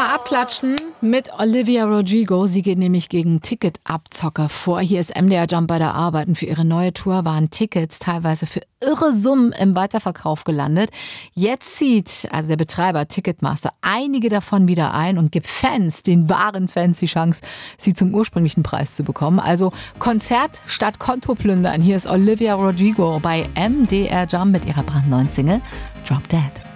Mal abklatschen mit Olivia Rodrigo. Sie geht nämlich gegen Ticketabzocker vor. Hier ist MDR Jump bei der Arbeit. Und für ihre neue Tour waren Tickets teilweise für irre Summen im Weiterverkauf gelandet. Jetzt zieht also der Betreiber Ticketmaster einige davon wieder ein und gibt Fans, den wahren Fans, die Chance, sie zum ursprünglichen Preis zu bekommen. Also Konzert statt Kontoplündern. Hier ist Olivia Rodrigo bei MDR Jump mit ihrer brandneuen Single Drop Dead.